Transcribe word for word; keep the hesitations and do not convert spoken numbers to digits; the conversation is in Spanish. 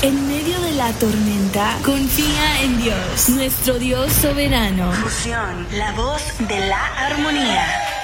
En medio de la tormenta, confía en Dios, nuestro Dios soberano. Fusión, la voz de la armonía.